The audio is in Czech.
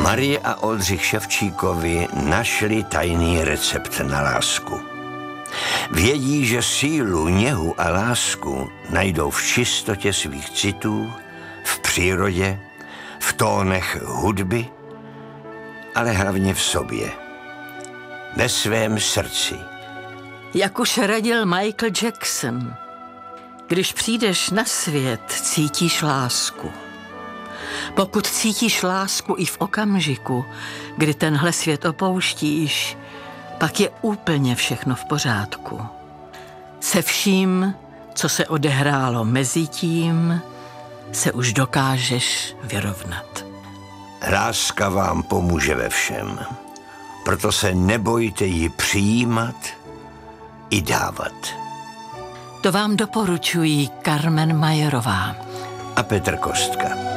Marie a Oldřich Ševčíkovi našli tajný recept na lásku. Vědí, že sílu, něhu a lásku najdou v čistotě svých citů, v přírodě, v tónech hudby, ale hlavně v sobě, ve svém srdci. Jak už radil Michael Jackson, když přijdeš na svět, cítíš lásku. Pokud cítíš lásku i v okamžiku, kdy tenhle svět opouštíš, pak je úplně všechno v pořádku. Se vším, co se odehrálo mezi tím, se už dokážeš vyrovnat. Láska vám pomůže ve všem, proto se nebojte ji přijímat i dávat. To vám doporučují Carmen Majerová A Petr Kostka.